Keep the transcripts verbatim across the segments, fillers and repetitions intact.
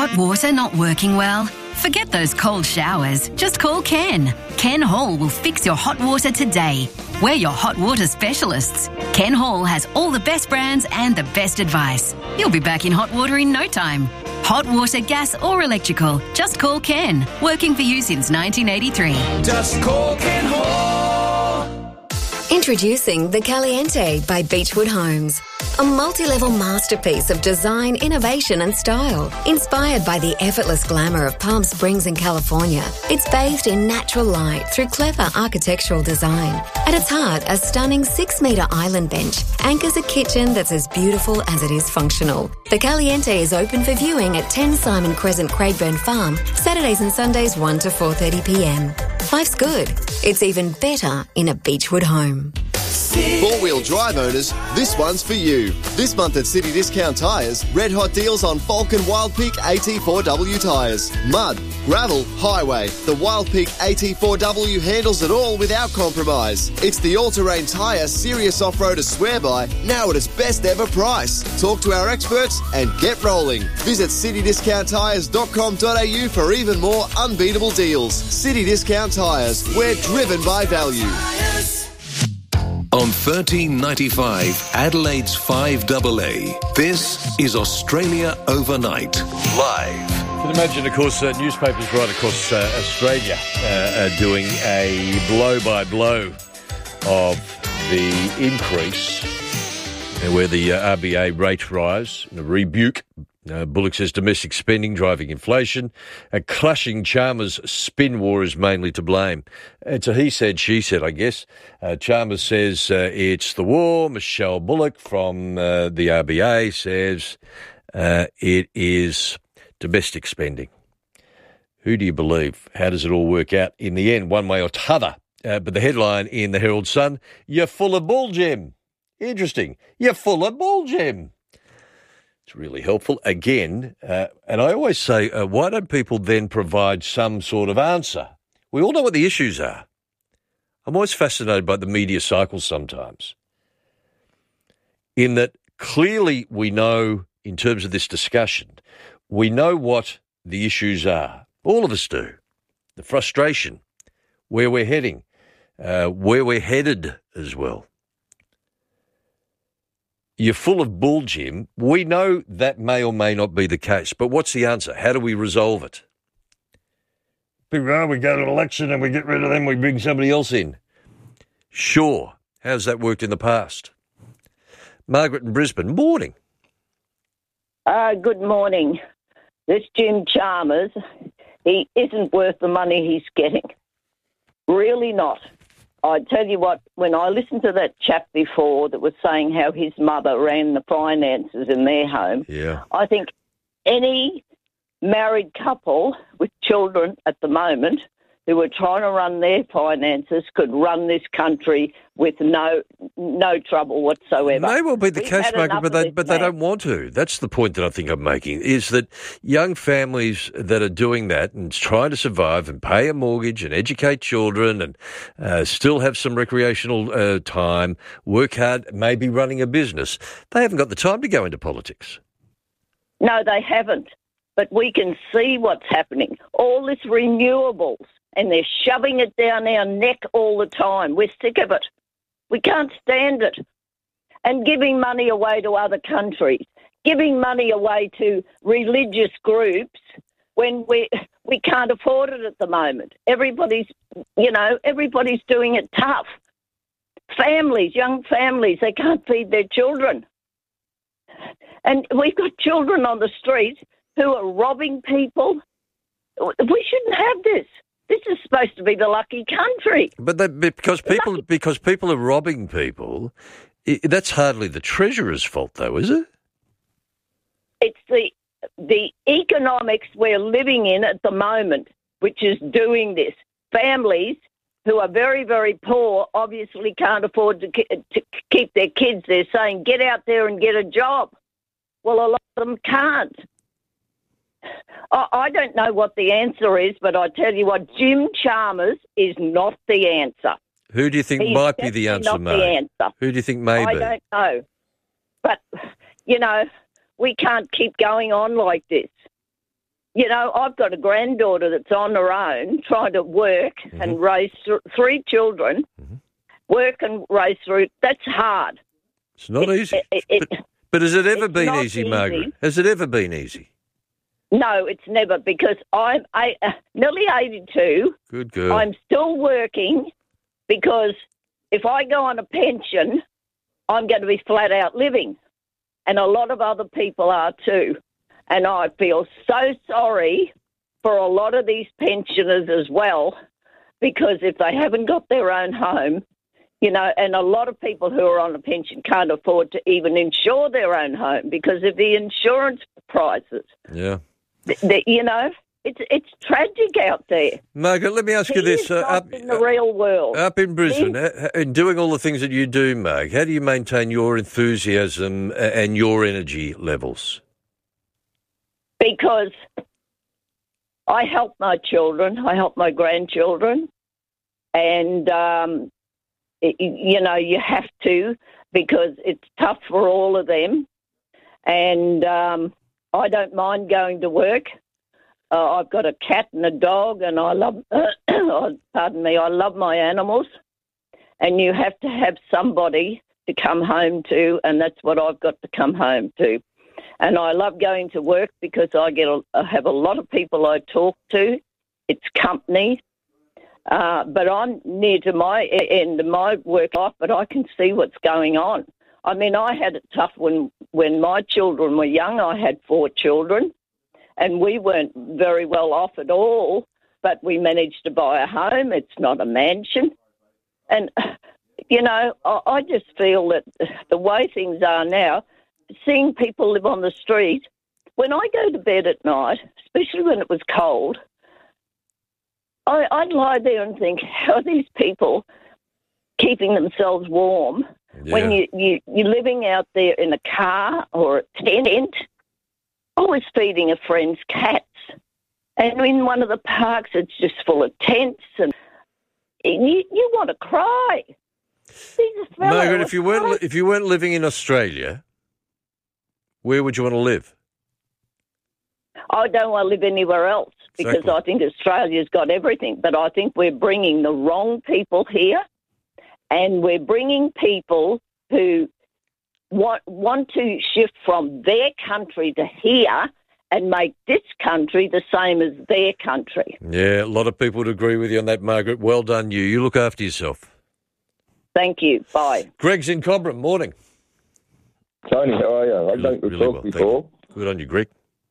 Hot water not working well? Forget those cold showers. Just call Ken. Ken Hall will fix your hot water today. We're your hot water specialists. Ken Hall has all the best brands and the best advice. You'll be back in hot water in no time. Hot water, gas or electrical. Just call Ken. Working for you since nineteen eighty-three. Just call Ken Hall. Introducing the Caliente by Beechwood Homes. A multi-level masterpiece of design, innovation and style. Inspired by the effortless glamour of Palm Springs in California, it's bathed in natural light through clever architectural design. At its heart, a stunning six-metre island bench anchors a kitchen that's as beautiful as it is functional. The Caliente is open for viewing at ten Simon Crescent, Craigburn Farm, Saturdays and Sundays one to four thirty p m. Life's good. It's even better in a Beechwood home. Four-wheel drive owners, this one's for you. This month at City Discount Tyres, red hot deals on Falcon Wild Peak A T four W tyres. Mud, gravel, highway. The Wild Peak A T four W handles it all without compromise. It's the all-terrain tyre serious off-roaders swear by, now at its best ever price. Talk to our experts and get rolling. Visit city discount tyres dot com dot a u for even more unbeatable deals. City Discount Tyres, we're driven by value. On thirteen ninety-five, Adelaide's five A A, this is Australia Overnight, live. You can imagine, of course, uh, newspapers right across uh, Australia uh, are doing a blow-by-blow of the increase, uh, where the uh, R B A rate rise, a rebuke. Uh, Bullock says domestic spending driving inflation. A crushing Chalmers spin war is mainly to blame. It's a he said, she said, I guess. Uh, Chalmers says uh, it's the war. Michelle Bullock from uh, the R B A says uh, it is domestic spending. Who do you believe? How does it all work out in the end, one way or t'other? Uh, but the headline in the Herald Sun, you're full of bull, Jim. Interesting. You're full of bull, Jim. It's really helpful. Again, uh, and I always say, uh, why don't people then provide some sort of answer? We all know what the issues are. I'm always fascinated by the media cycles sometimes, in that clearly we know, in terms of this discussion, we know what the issues are. All of us do. The frustration, where we're heading, uh, where we're headed as well. You're full of bull, Jim. We know that may or may not be the case, but what's the answer? How do we resolve it? People, oh, we go to an election and we get rid of them, we bring somebody else in. Sure. How's that worked in the past? Margaret in Brisbane, morning. Uh, good morning. This Jim Chalmers, he isn't worth the money he's getting. Really not. I tell you what, when I listened to that chap before that was saying how his mother ran the finances in their home, yeah. I think any married couple with children at the moment who are trying to run their finances could run this country with no no trouble whatsoever. May well be the We've case, had Margaret, enough but of they, this but they man. don't want to. That's the point that I think I'm making, is that young families that are doing that and trying to survive and pay a mortgage and educate children and uh, still have some recreational uh, time, work hard, maybe running a business, they haven't got the time to go into politics. No, they haven't. But we can see what's happening. All this renewables, and they're shoving it down our neck all the time. We're sick of it. We can't stand it. And giving money away to other countries, giving money away to religious groups when we we can't afford it at the moment. Everybody's, you know, everybody's doing it tough. Families, young families, they can't feed their children. And we've got children on the streets who are robbing people. We shouldn't have this. This is supposed to be the lucky country. But they, because people lucky. because people are robbing people, that's hardly the Treasurer's fault, though, is it? It's the the economics we're living in at the moment, which is doing this. Families who are very, very poor obviously can't afford to, to keep their kids there, saying, get out there and get a job. Well, a lot of them can't. I don't know what the answer is, but I tell you what, Jim Chalmers is not the answer. Who do you think He's might be the answer, not May? the answer. Who do you think may I be? don't know. But, you know, we can't keep going on like this. you know, I've got a granddaughter that's on her own trying to work mm-hmm. and raise th- three children, mm-hmm. work and raise three. That's hard. It's not it, easy. It, it, but, but has it ever been easy, easy, Margaret? Has it ever been easy? No, it's never, because I'm I, uh, nearly eighty-two. Good girl. I'm still working, because if I go on a pension, I'm going to be flat out living. And a lot of other people are too. And I feel so sorry for a lot of these pensioners as well, because if they haven't got their own home, you know, and a lot of people who are on a pension can't afford to even insure their own home because of the insurance prices. Yeah. The, the, you know, it's it's tragic out there. Margaret, let me ask you this. Uh, up in the real world. Up in Brisbane, He's, in doing all the things that you do, Marg, how do you maintain your enthusiasm and your energy levels? Because I help my children, I help my grandchildren, and, um, it, you know, you have to, because it's tough for all of them. And um, I don't mind going to work. Uh, I've got a cat and a dog, and I love, uh, pardon me, I love my animals. And you have to have somebody to come home to, and that's what I've got to come home to. And I love going to work because I get a, I have a lot of people I talk to. It's company. Uh, but I'm near to my end of my work life, but I can see what's going on. I mean, I had it tough when, when my children were young. I had four children, and we weren't very well off at all, but we managed to buy a home. It's not a mansion. And, you know, I, I just feel that the way things are now, seeing people live on the street, when I go to bed at night, especially when it was cold, I, I'd lie there and think, how are these people keeping themselves warm yeah. when you, you, you're living out there in a car or a tent? I was feeding a friend's cats, and in one of the parks, it's just full of tents, and you, you want to cry. Margaret, if you weren't if you weren't living in Australia, where would you want to live? I don't want to live anywhere else because exactly. I think Australia's got everything, but I think we're bringing the wrong people here, and we're bringing people who want, want to shift from their country to here and make this country the same as their country. Yeah, a lot of people would agree with you on that, Margaret. Well done, you. You look after yourself. Thank you. Bye. Greg's in Cobram. Morning. Tony, how are you? I don't really talk well, before. Good on you, Greg.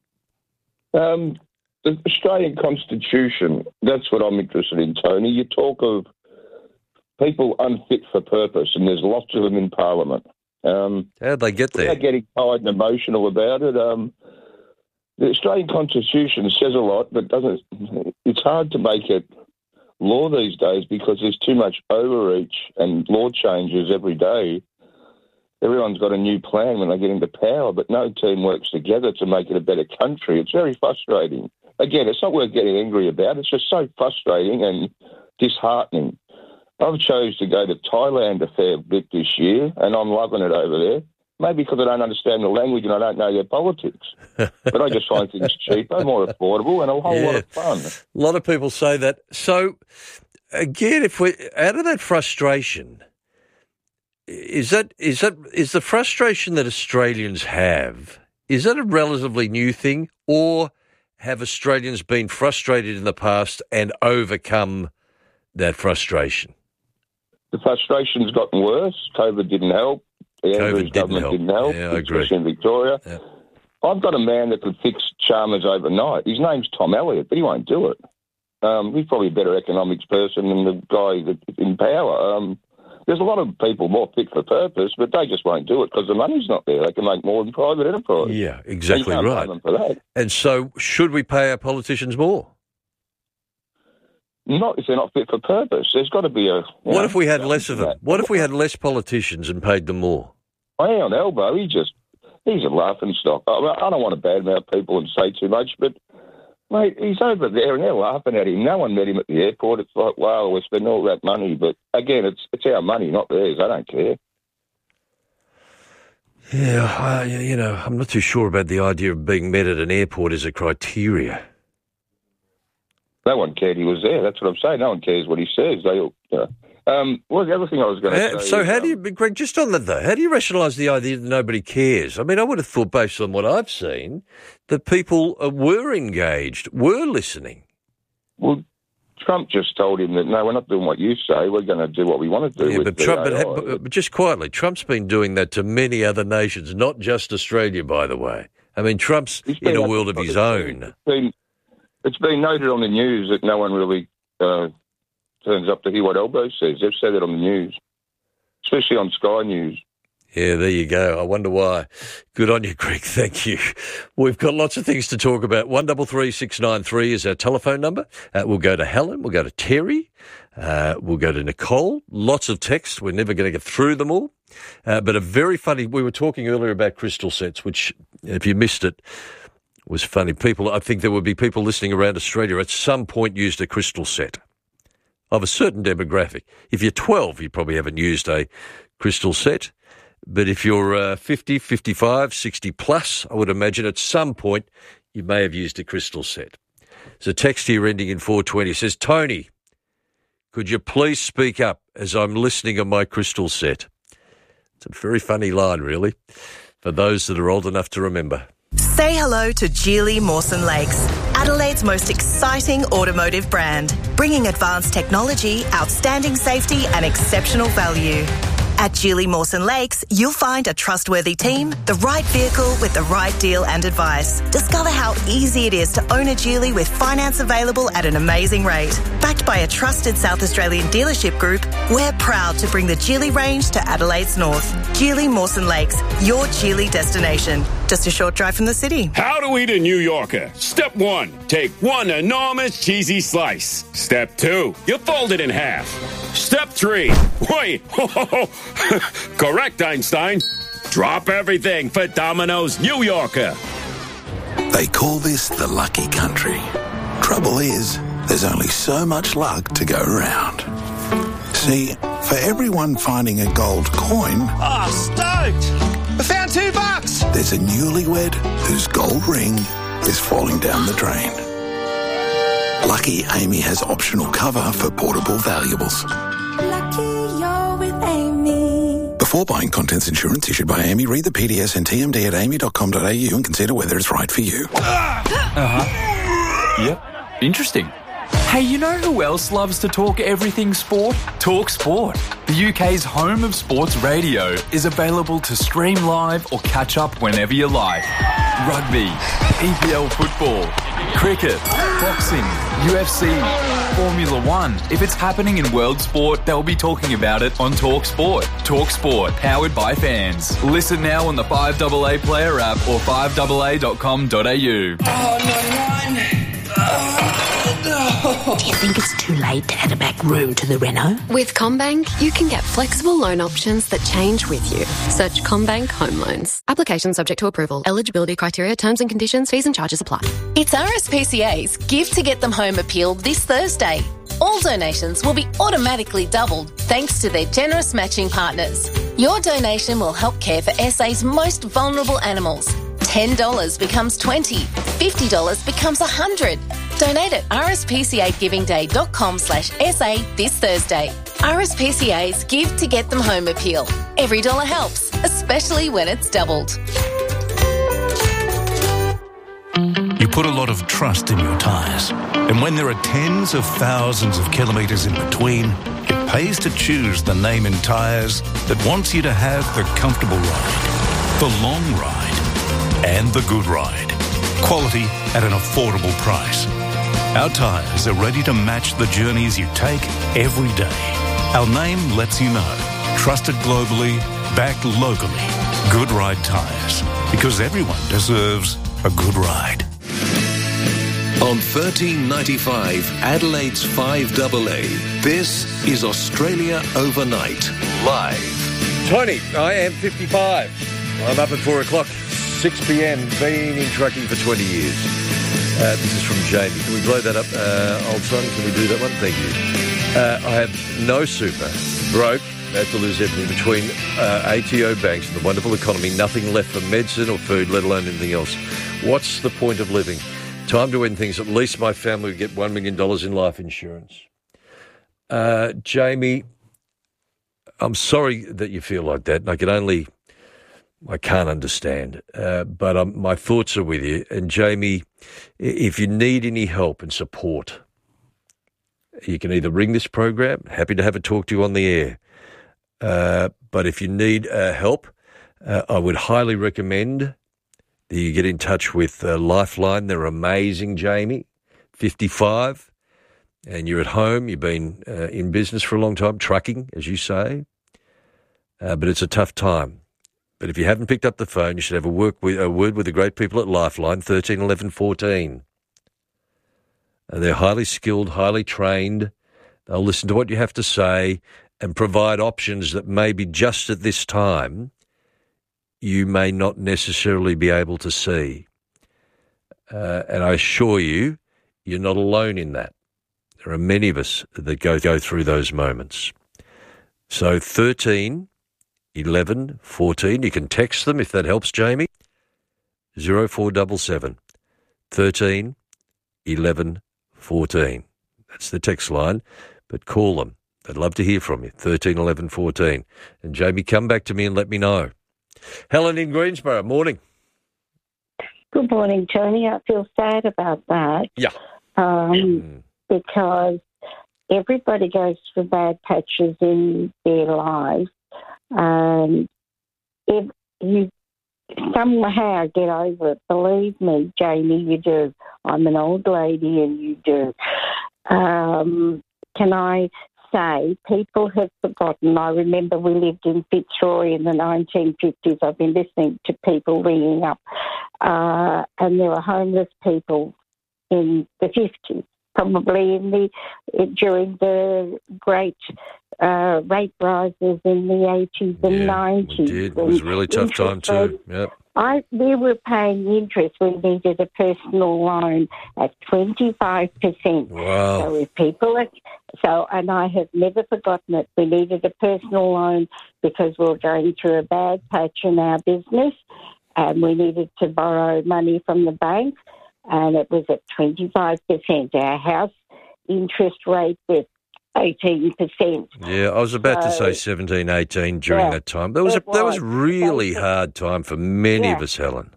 Um, the Australian Constitution, that's what I'm interested in, Tony. You talk of people unfit for purpose, and there's lots of them in Parliament. Um, How'd they get there? They're getting tired and emotional about it. Um, the Australian Constitution says a lot, but doesn't. It's hard to make it law these days because there's too much overreach and law changes every day. Everyone's got a new plan when they get into power, but no team works together to make it a better country. It's very frustrating. Again, it's not worth getting angry about. It's just so frustrating and disheartening. I've chose to go to Thailand a fair bit this year, and I'm loving it over there. Maybe because I don't understand the language and I don't know their politics. But I just find things cheaper, more affordable, and a whole yeah. lot of fun. A lot of people say that. So, again, if we out of that frustration, is that is that is the frustration that Australians have? Is that a relatively new thing, or have Australians been frustrated in the past and overcome that frustration? The frustration's gotten worse. COVID didn't help. The Andrews government help. didn't help, yeah, I especially agree. in Victoria. Yeah. I've got a man that could fix Chalmers overnight. His name's Tom Elliott, but he won't do it. Um, he's probably a better economics person than the guy that's in power. Um, there's a lot of people more fit for purpose, but they just won't do it because the money's not there. They can make more than private enterprise. Yeah, exactly and you can't right. blame them for that. And so, should we pay our politicians more? Not if they're not fit for purpose. There's got to be a... What know, if we had less of them? What if we had less politicians and paid them more? On Elbow, he just... He's a laughing stock. I, mean, I don't want to badmouth people and say too much, but, mate, he's over there and they're laughing at him. No one met him at the airport. It's like, wow, we're spending all that money. But, again, it's it's our money, not theirs. I don't care. Yeah, I, you know, I'm not too sure about the idea of being met at an airport as a criteria. No one cared he was there. That's what I'm saying. No one cares what he says. They all, you know. Um, well, the other thing I was going to Uh, say... so is, how um, do you, Greg, just on that though, how do you rationalise the idea that nobody cares? I mean, I would have thought, based on what I've seen, that people uh, were engaged, were listening. Well, Trump just told him that, no, we're not doing what you say, we're going to do what we want to do. Yeah, with but the Trump, A I. but, but just quietly, Trump's been doing that to many other nations, not just Australia, by the way. I mean, Trump's He's in been a up- world of his it's own. Been, been, it's been noted on the news that no one really uh, turns up to hear what Albo says. They've said it on the news, especially on Sky News. Yeah, there you go. I wonder why. Good on you, Greg. Thank you. We've got lots of things to talk about. One double three six nine three is our telephone number. Uh, we'll go to Helen. We'll go to Terry. Uh, we'll go to Nicole. Lots of texts. We're never going to get through them all. Uh, but a very funny. We were talking earlier about crystal sets, which, if you missed it, was funny. People. I think there would be people listening around Australia at some point used a crystal set of a certain demographic. If you're twelve, you probably haven't used a crystal set. But if you're uh, fifty, fifty-five, sixty plus, I would imagine at some point you may have used a crystal set. There's a text here ending in four twenty. It says, Tony, could you please speak up as I'm listening on my crystal set? It's a very funny line, really, for those that are old enough to remember. Say hello to Geely Mawson Lakes, Adelaide's most exciting automotive brand, bringing advanced technology, outstanding safety and exceptional value. At Geely Mawson Lakes, you'll find a trustworthy team, the right vehicle with the right deal and advice. Discover how easy it is to own a Geely with finance available at an amazing rate. Backed by a trusted South Australian dealership group, we're proud to bring the Geely range to Adelaide's north. Geely Mawson Lakes, your Geely destination. Just a short drive from the city. How to eat a New Yorker. Step one, take one enormous cheesy slice. Step two, you fold it in half. Step three, wait, ho, ho, ho. Correct, Einstein. Drop everything for Domino's New Yorker. They call this the lucky country. Trouble is, there's only so much luck to go around. See, for everyone finding a gold coin... Oh, stoked! I found two bucks! There's a newlywed whose gold ring is falling down the drain. Lucky Amy has optional cover for portable valuables. Lucky you're with Amy. Before buying contents insurance issued by Amy, read the P D S and T M D at amy dot com dot a u and consider whether it's right for you. Uh-huh. Yep. Interesting. Hey, you know who else loves to talk everything sport? Talk Sport. The U K's home of sports radio is available to stream live or catch up whenever you like. Rugby, E P L football, cricket, boxing, U F C, Formula One. If it's happening in world sport, they'll be talking about it on Talk Sport. Talk Sport, powered by fans. Listen now on the five A A Player app or five A A dot com dot a u. Oh, ninety-nine. Oh, no. Do you think it's too late to add a back room to the reno? With CommBank, you can get flexible loan options that change with you. Search CommBank Home Loans. Application subject to approval. Eligibility criteria, terms and conditions, fees and charges apply. It's R S P C A's Give to Get Them Home appeal this Thursday. All donations will be automatically doubled thanks to their generous matching partners. Your donation will help care for S A's most vulnerable animals. ten dollars becomes twenty dollars, fifty dollars becomes one hundred dollars. Donate at r s p c a giving day dot com slash s a this Thursday. R S P C A's Give to Get Them Home appeal. Every dollar helps, especially when it's doubled. You put a lot of trust in your tyres. And when there are tens of thousands of kilometres in between, it pays to choose the name in tyres that wants you to have the comfortable ride, the long ride, and the good ride. Quality at an affordable price. Our tyres are ready to match the journeys you take every day. Our name lets you know. Trusted globally, backed locally. Good Ride Tyres. Because everyone deserves a good ride. On thirteen ninety-five, Adelaide's five A A, this is Australia Overnight, live. Tony, I am fifty-five. I'm up at four o'clock, six p.m, been in trucking for twenty years. Uh, this is from Jamie. Can we blow that up, uh, old son? Can we do that one? Thank you. Uh, I have no super, broke, about to lose everything between uh, A T O banks and the wonderful economy, nothing left for medicine or food, let alone anything else. What's the point of living? Time to end things. At least my family would get one million dollars in life insurance. Uh, Jamie, I'm sorry that you feel like that. I can only, I can't understand. Uh, but um, my thoughts are with you. And Jamie, if you need any help and support, you can either ring this program. Happy to have a talk to you on the air. Uh, but if you need uh, help, uh, I would highly recommend that you get in touch with uh, Lifeline. They're amazing, Jamie. fifty-five, and you're at home. You've been uh, in business for a long time, trucking, as you say. Uh, but it's a tough time. But if you haven't picked up the phone, you should have a, work with, a word with the great people at Lifeline, thirteen eleven fourteen. Uh, they're highly skilled, highly trained. They'll listen to what you have to say and provide options that maybe just at this time you may not necessarily be able to see. Uh, and I assure you, you're not alone in that. There are many of us that go, go through those moments. So thirteen eleven fourteen, you can text them if that helps, Jamie. zero four seven seven, thirteen eleven fourteen. That's the text line, but call them. I'd love to hear from you, thirteen eleven fourteen. And Jamie, come back to me and let me know. Helen in Greensboro, morning. Good morning, Tony. I feel sad about that. Yeah. Um, mm. Because everybody goes through bad patches in their lives. And if you somehow get over it, believe me, Jamie, you do. I'm an old lady and you do. Um, can I say people have forgotten? I remember we lived in Fitzroy in the nineteen fifties. I've been listening to people ringing up, uh, and there were homeless people in the fifties, probably in the during the great uh, rate rises in the eighties and yeah, nineties. We did. It was a really tough time too. Yep. I, we were paying interest. We needed a personal loan at twenty-five percent. Wow. So if people are, so, and I have never forgotten it. We needed a personal loan because we were going through a bad patch in our business and we needed to borrow money from the bank, and it was at twenty-five percent. Our house interest rate was eighteen percent. Yeah, I was about so, to say seventeen, eighteen during yeah, that time. That was a, was. that was a really was. hard time for many yeah. of us, Helen.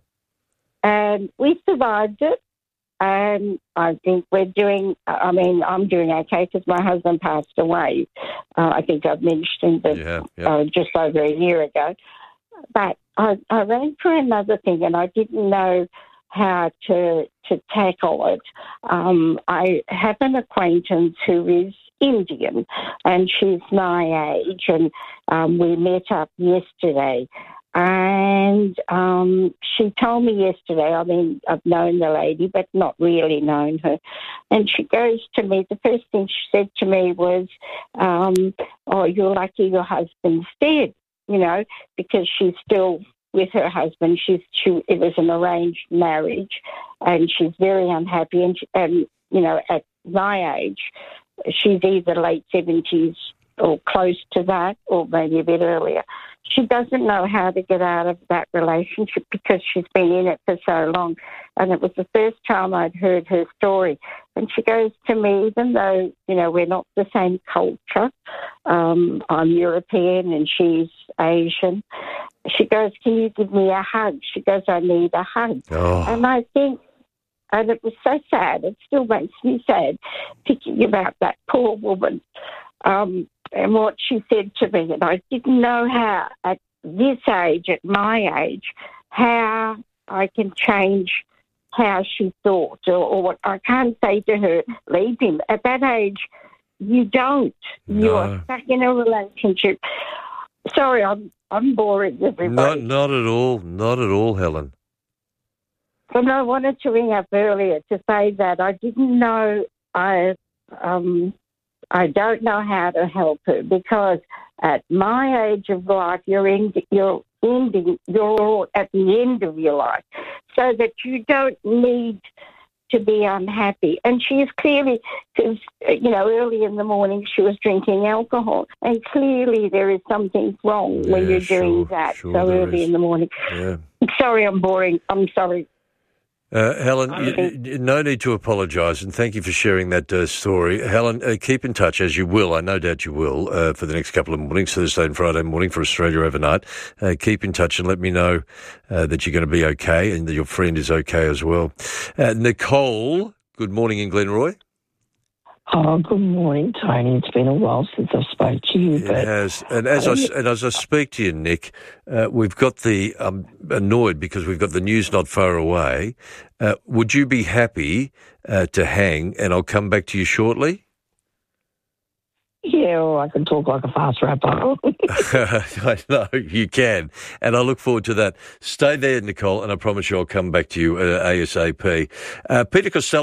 And we survived it. And I think we're doing, I mean, I'm doing okay because my husband passed away. Uh, I think I've mentioned it yeah, yeah. uh, just over a year ago. But I, I ran for another thing and I didn't know how to to tackle it. Um, I have an acquaintance who is Indian and she's my age, and um, we met up yesterday. And um, she told me yesterday, I mean, I've known the lady, but not really known her. And she goes to me, the first thing she said to me was, um, oh, you're lucky your husband's dead, you know, because she's still with her husband. She's she it was an arranged marriage, and she's very unhappy. And, she, and you know, at my age, she's either late seventies or close to that, or maybe a bit earlier. She doesn't know how to get out of that relationship because she's been in it for so long. And it was the first time I'd heard her story. And she goes to me, even though, you know, we're not the same culture, um, I'm European and she's Asian, she goes, can you give me a hug? She goes, I need a hug. Oh. And I think, and it was so sad, it still makes me sad thinking about that poor woman. Um, and what she said to me, and I didn't know how, at this age, at my age, how I can change how she thought, or, or what I can't say to her, leave him. At that age, you don't. No. You're stuck in a relationship. Sorry, I'm I'm boring everybody. Not, not at all. Not at all, Helen. And I wanted to ring up earlier to say that I didn't know I um. I don't know how to help her because at my age of life, you're in, you're ending, you're at the end of your life, so that you don't need to be unhappy. And she is clearly, because, you know, early in the morning she was drinking alcohol. And clearly there is something wrong when Yeah, you're sure, doing that sure so there early is. in the morning. Yeah. Sorry, I'm boring. I'm sorry. Uh, Helen, you, you, no need to apologise, and thank you for sharing that uh, story. Helen, uh, keep in touch, as you will, I no doubt you will, uh, for the next couple of mornings, Thursday and Friday morning for Australia Overnight. Uh, keep in touch and let me know uh, that you're going to be okay and that your friend is okay as well. Uh, Nicole, good morning in Glenroy. Oh, good morning, Tony. It's been a while since I spoke to you. It but has. And as I, and as I speak to you, Nick, uh, we've got the, I'm annoyed because we've got the news not far away. Uh, would you be happy uh, to hang, and I'll come back to you shortly? Yeah, or I can talk like a fast rapper. I know, you can. And I look forward to that. Stay there, Nicole, and I promise you I'll come back to you uh, ASAP. Uh, Peter Costello.